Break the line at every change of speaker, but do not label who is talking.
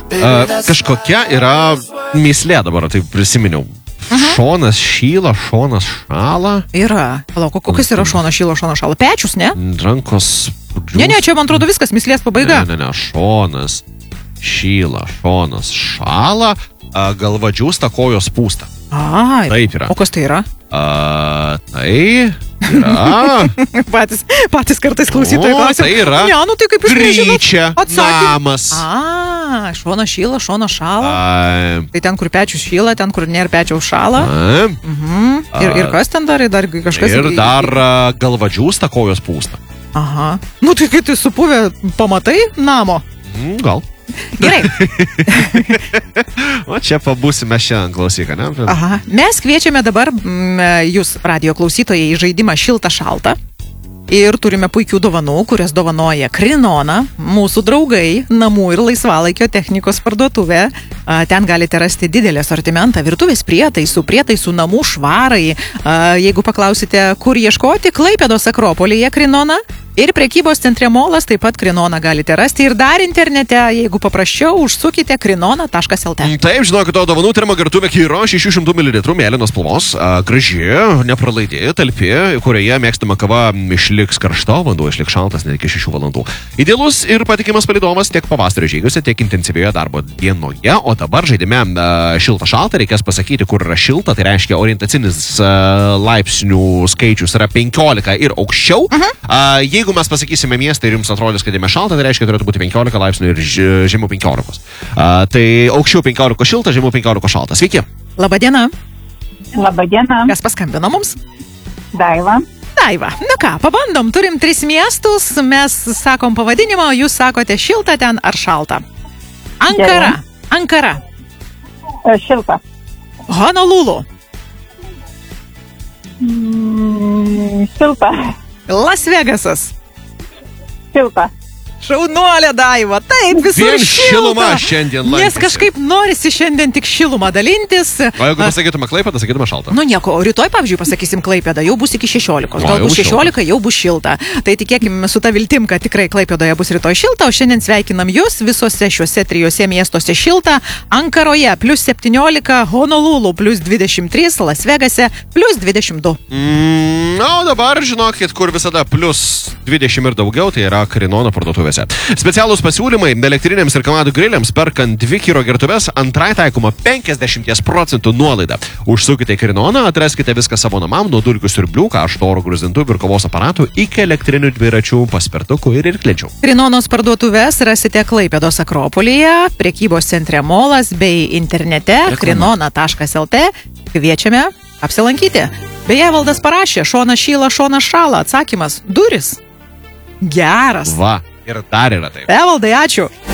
Kažkokia yra mįslė dabar, tai prisiminiau. Šonas šyla, šonas šala.
Yra. Palauk, kokias yra šonas šyla, šonas šala? Pečius, ne?
Rankos...
Ne, čia man atrodo viskas, mįslės pabaiga.
Ne, šonas šyla, šonas šala, galva džiūsta, kojos pūsta.
Ai,
taip yra.
O kas tai yra?
Tai yra...
patys kartais klausytojai klausia.
Tai yra
ne, nu tai kaip jūs
gryčia, namas.
Šonas šyla, šonas šala. Tai ten, kur pečius šyla, ten, kur nėra pečiaus šala. Ir kas ten dar kažkas?
Ir dar galva džiūsta, kojos pūsta.
Aha. Nu tai kai tai supuvę pamatai namo?
Gal.
Gerai.
O čia pabūsime šiandien, klausyka, ne?
Aha. Mes kviečiame dabar jūs, radijo klausytojai, į žaidimą Šilta šalta. Ir turime puikių dovanų, kurias dovanoja Krinona, mūsų draugai, namų ir laisvalaikio technikos parduotuvė. Ten galite rasti didelį asortimentą virtuvės prietaisų namų švarai. Jeigu paklausite, kur ieškoti, Klaipėdos Akropolyje Krinona. Ir prekybos centre Molas taip pat Krinoną galite rasti ir dar internete, jeigu paprasčiau, užsukite krinona.lt.
Taip, žinokit, to dovanų termo gertuvė Kyro 600 ml mėlynos spalvos, graži, nepralaidi, talpi, kurioje mėgstama kava išliks karšta, vanduo išliks šaltas net iki 6 valandų. Idealus ir patikimas palydovas tiek pavasario žygiuose, tiek intensyvioje darbo dienoje, o dabar žaidime šilta šalta, reikės pasakyti, kur yra šilta, tai reiškia orientacinis laipsnių skaičius yra 15 ir aukščiau. Jeigu mes pasakysime miestą ir jums atrodys, kad jame šalta, tai reiškia, turėtų būti 15 laipsnių ir žemiau 15. Tai aukščiau 15 šilta, žemiau 15 šalta. Sveiki.
Labadiena.
Labadiena.
Kas paskambino mums?
Daiva.
Daiva. Na ką, pabandom. Turim 3 miestus, mes sakom pavadinimą, jūs sakote šilta ten ar šalta. Ankara. Ankara.
Šilta.
Honolulu.
Šilta.
Las Vegasas.
Šilta.
Šaunuolė Daiva, taip, visur
Vien šiluma šiandien lankėsi.
Nes kažkaip norisi šiandien tik šilumą dalintis.
O jeigu pasakytume Klaipėdą, sakytume šaltą.
Nu nieko, o rytoj, pavyzdžiui, pasakysim Klaipėdą, jau bus iki 16, gal bus 16, jau bus šilta. Tai tikėkime su ta viltim, kad tikrai Klaipėdoje bus rytoj šilta, o šiandien sveikinam jūs visose šiuose 3 miestuose šilta. Ankaroje +17, Honolulu +23, Las Vegase +22.
Na, o dabar žinokit, kur visada +20 ir daugiau, tai yra Krinono parduotuvėse. Specialūs pasiūlymai elektriniams ir kamadų griliams perkant 2 Kyro gertuves, antrai taikoma 50% nuolaida. Užsukite į Krinoną, atraskite viską savo namam, nuo dulkių siurblių, karšto oro gruzdintuvų ir kovos aparatų iki elektrinių dviračių, paspirtukų ir irklenčių.
Krinonos parduotuves rasite Klaipėdos Akropolyje, prekybos centre Molas bei internete krinona.lt. Kviečiame apsilankyti. Beje, Valdas parašė, šonas šyla, šonas šala. Atsakymas – duris. Geras.
Va, ir dar yra taip.
Evaldai, ačiū.